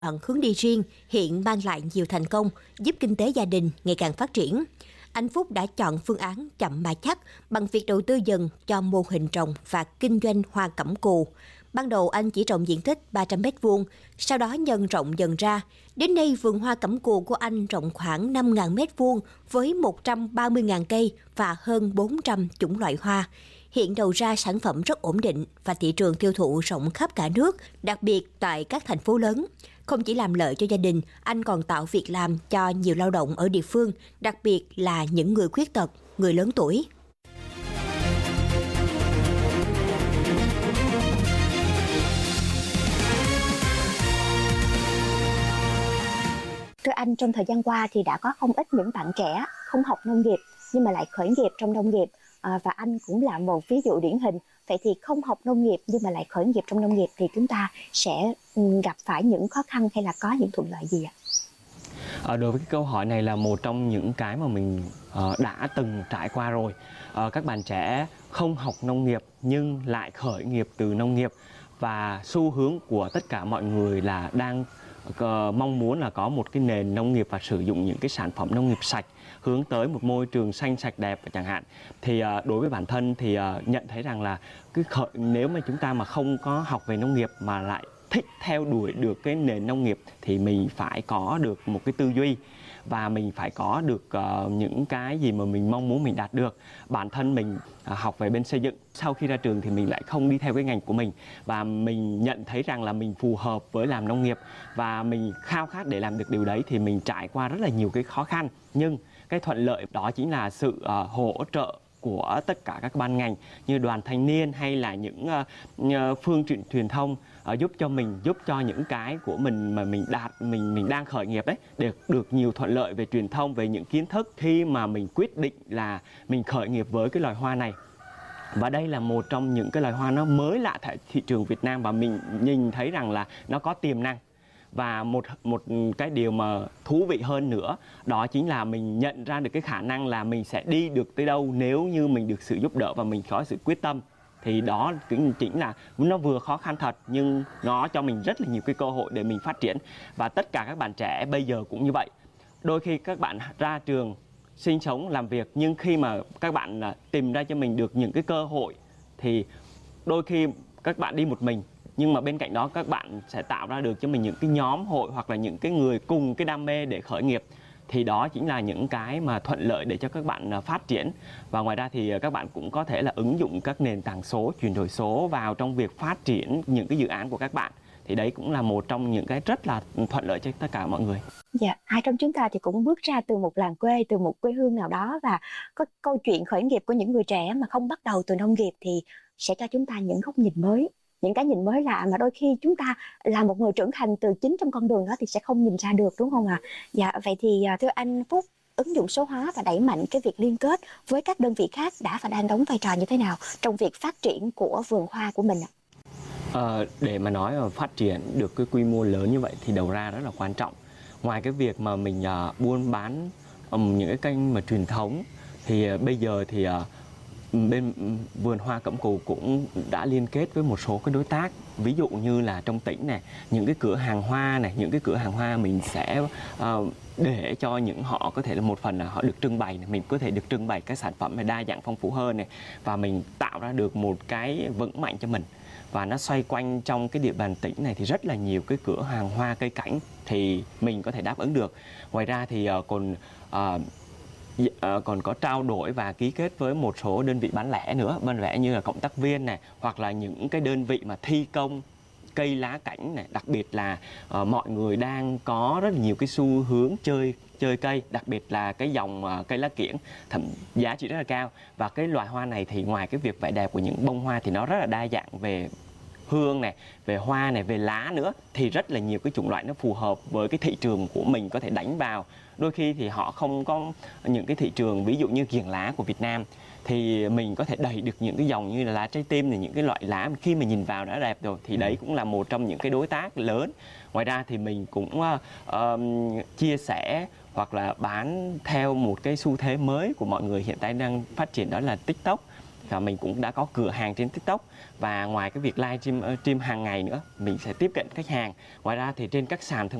chọn hướng đi riêng hiện mang lại nhiều thành công, giúp kinh tế gia đình ngày càng phát triển. Anh Phúc đã chọn phương án chậm mà chắc bằng việc đầu tư dần cho mô hình trồng và kinh doanh hoa cẩm cù. Ban đầu anh chỉ trồng diện tích 300 m², sau đó nhân rộng dần ra. Đến nay, vườn hoa cẩm cù của anh rộng khoảng 5.000 m² với 130.000 cây và hơn 400 chủng loại hoa. Hiện đầu ra sản phẩm rất ổn định và thị trường tiêu thụ rộng khắp cả nước, đặc biệt tại các thành phố lớn. Không chỉ làm lợi cho gia đình, anh còn tạo việc làm cho nhiều lao động ở địa phương, đặc biệt là những người khuyết tật, người lớn tuổi. Thưa anh, trong thời gian qua thì đã có không ít những bạn trẻ không học nông nghiệp nhưng mà lại khởi nghiệp trong nông nghiệp. Và anh cũng là một ví dụ điển hình. Vậy thì không học nông nghiệp nhưng mà lại khởi nghiệp trong nông nghiệp thì chúng ta sẽ gặp phải những khó khăn hay là có những thuận lợi gì ạ? Đối với cái câu hỏi này là một trong những cái mà mình đã từng trải qua rồi. Các bạn trẻ không học nông nghiệp nhưng lại khởi nghiệp từ nông nghiệp, và xu hướng của tất cả mọi người là đang mong muốn là có một cái nền nông nghiệp và sử dụng những cái sản phẩm nông nghiệp sạch, hướng tới một môi trường xanh sạch đẹp chẳng hạn. Thì đối với bản thân thì nhận thấy rằng là nếu mà chúng ta mà không có học về nông nghiệp mà lại thích theo đuổi được cái nền nông nghiệp thì mình phải có được một cái tư duy và mình phải có được những cái gì mà mình mong muốn mình đạt được. Bản thân mình học về bên xây dựng, sau khi ra trường thì mình lại không đi theo cái ngành của mình, và mình nhận thấy rằng là mình phù hợp với làm nông nghiệp và mình khao khát để làm được điều đấy, thì mình trải qua rất là nhiều cái khó khăn. Nhưng cái thuận lợi đó chính là sự hỗ trợ của tất cả các ban ngành như đoàn thanh niên hay là những phương tiện truyền thông giúp cho những cái của mình mà mình đang khởi nghiệp đấy được nhiều thuận lợi về truyền thông, về những kiến thức khi mà mình quyết định là mình khởi nghiệp với cái loài hoa này. Và đây là một trong những cái loài hoa nó mới lạ tại thị trường Việt Nam, và mình nhìn thấy rằng là nó có tiềm năng. Và một cái điều mà thú vị hơn nữa đó chính là mình nhận ra được cái khả năng là mình sẽ đi được tới đâu nếu như mình được sự giúp đỡ và mình có sự quyết tâm. Thì đó chính là nó vừa khó khăn thật nhưng nó cho mình rất là nhiều cái cơ hội để mình phát triển. Và tất cả các bạn trẻ bây giờ cũng như vậy. Đôi khi các bạn ra trường sinh sống làm việc, nhưng khi mà các bạn tìm ra cho mình được những cái cơ hội thì đôi khi các bạn đi một mình, nhưng mà bên cạnh đó các bạn sẽ tạo ra được cho mình những cái nhóm hội hoặc là những cái người cùng cái đam mê để khởi nghiệp. Thì đó chính là những cái mà thuận lợi để cho các bạn phát triển. Và ngoài ra thì các bạn cũng có thể là ứng dụng các nền tảng số, chuyển đổi số vào trong việc phát triển những cái dự án của các bạn. Thì đấy cũng là một trong những cái rất là thuận lợi cho tất cả mọi người. Dạ, ai trong chúng ta thì cũng bước ra từ một làng quê, từ một quê hương nào đó, và có câu chuyện khởi nghiệp của những người trẻ mà không bắt đầu từ nông nghiệp thì sẽ cho chúng ta những góc nhìn mới, những cái nhìn mới lạ mà đôi khi chúng ta là một người trưởng thành từ chính trong con đường đó thì sẽ không nhìn ra được, đúng không ạ? Dạ, vậy thì thưa anh Phúc, ứng dụng số hóa và đẩy mạnh cái việc liên kết với các đơn vị khác đã và đang đóng vai trò như thế nào trong việc phát triển của vườn hoa của mình ạ? Để mà nói là phát triển được cái quy mô lớn như vậy thì đầu ra rất là quan trọng. Ngoài cái việc mà mình buôn bán những cái kênh mà truyền thống thì bây giờ thì bên vườn hoa Cẩm Cù cũng đã liên kết với một số cái đối tác, ví dụ như là trong tỉnh này, những cái cửa hàng hoa này, những cái cửa hàng hoa mình sẽ để cho những họ có thể là một phần là họ được trưng bày này, mình có thể được trưng bày các sản phẩm này đa dạng phong phú hơn này, và mình tạo ra được một cái vững mạnh cho mình. Và nó xoay quanh trong cái địa bàn tỉnh này thì rất là nhiều cái cửa hàng hoa cây cảnh thì mình có thể đáp ứng được. Ngoài ra thì còn có trao đổi và ký kết với một số đơn vị bán lẻ nữa, bán lẻ như là cộng tác viên này, hoặc là những cái đơn vị mà thi công cây lá cảnh này. Đặc biệt là mọi người đang có rất là nhiều cái xu hướng chơi cây, đặc biệt là cái dòng cây lá kiểng giá trị rất là cao. Và cái loài hoa này thì ngoài cái việc vẻ đẹp của những bông hoa thì nó rất là đa dạng về hương này, về hoa này, về lá nữa, thì rất là nhiều cái chủng loại nó phù hợp với cái thị trường của mình có thể đánh vào. Đôi khi thì họ không có những cái thị trường ví dụ như kiểng lá của Việt Nam thì mình có thể đẩy được những cái dòng như là lá trái tim này, những cái loại lá khi mà nhìn vào đã đẹp rồi, thì đấy cũng là một trong những cái đối tác lớn. Ngoài ra thì mình cũng chia sẻ hoặc là bán theo một cái xu thế mới của mọi người hiện tại đang phát triển, đó là TikTok. và mình cũng đã có cửa hàng trên TikTok, và ngoài cái việc live stream hàng ngày nữa, mình sẽ tiếp cận khách hàng. Ngoài ra thì trên các sàn thương